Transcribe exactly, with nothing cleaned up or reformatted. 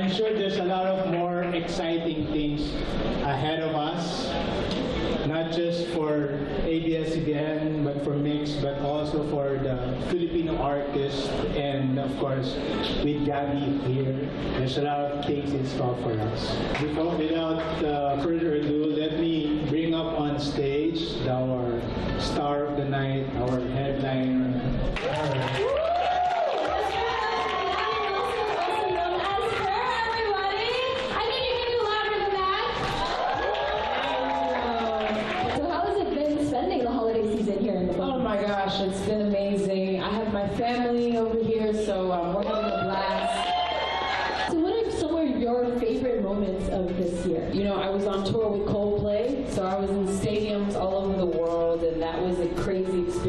I'm sure there's a lot of more exciting things ahead of us, not just for A B S C B N, but for Mix, but also for the Filipino artists, and of course, with Gabby here, there's a lot of things in store for us. Before, without uh, further ado, let me bring up on stage our star of the night, our headliner. It's been amazing. I have my family over here, so um, we're having a blast. So what are some of your favorite moments of this year? You know, I was on tour with Coldplay, so I was in stadiums all over the world, and that was a crazy experience.